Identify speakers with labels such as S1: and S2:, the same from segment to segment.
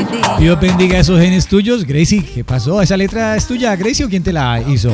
S1: Dios bendiga esos genes tuyos. Gracie, ¿qué pasó? ¿Esa letra es tuya, Gracie, o quién te la hizo?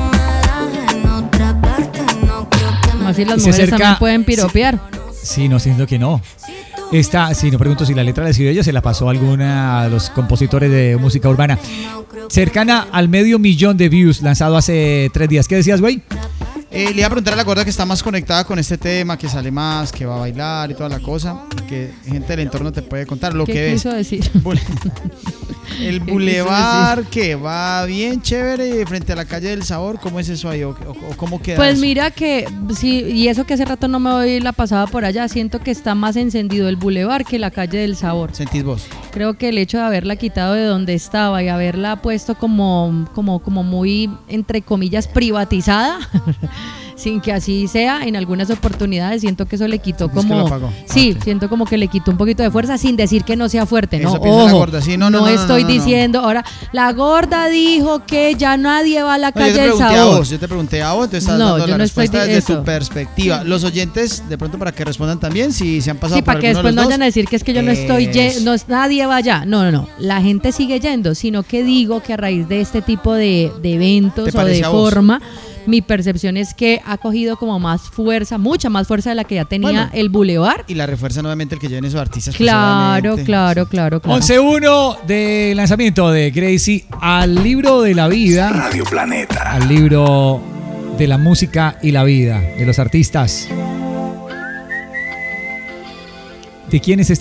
S2: Así las mujeres también pueden piropear.
S1: Sí, no, siento que no. No pregunto si la letra la escribió ella, se la pasó a alguna de los compositores de música urbana. Cercana al 500,000 de views, lanzado hace 3 días. ¿Qué decías, güey?
S3: Le iba a preguntar a la gorda que está más conectada con este tema, que sale más, que va a bailar y toda la cosa, que gente del entorno te puede contar lo que ves.
S2: ¿Qué quiso decir?
S3: El bulevar que va bien chévere frente a la calle del Sabor, ¿cómo es eso ahí? ¿O cómo queda
S2: Pues
S3: eso?
S2: mira que sí, y eso que hace rato no me doy la pasada por allá, siento que está más encendido el bulevar que la calle del Sabor.
S3: ¿Sentís vos?
S2: Creo que el hecho de haberla quitado de donde estaba y haberla puesto como muy, entre comillas, privatizada, sin que así sea, en algunas oportunidades siento que eso le quitó como... Sí, siento como que le quitó un poquito de fuerza, sin decir que no sea fuerte, ¿no?
S3: Ojo, la gorda. Sí, no
S2: estoy diciendo, ahora, la gorda dijo que ya nadie va a la calle del Sabor.
S3: Yo te pregunté a vos, te estás dando la respuesta desde tu perspectiva. Los oyentes, de pronto para que respondan también, si se han pasado por alguno de los dos. Sí, para que después
S2: no vayan a decir que es que yo no estoy, nadie va allá. No, la gente sigue yendo, sino que digo que a raíz de este tipo de eventos o de forma... Mi percepción es que ha cogido como más fuerza, mucha más fuerza de la que ya tenía el bulevar.
S3: Y la refuerza nuevamente el que lleven esos artistas.
S2: Claro.
S1: 11-1 de lanzamiento de Gracie al libro de la vida.
S4: Radio Planeta.
S1: Al libro de la música y la vida de los artistas. ¿De quién es este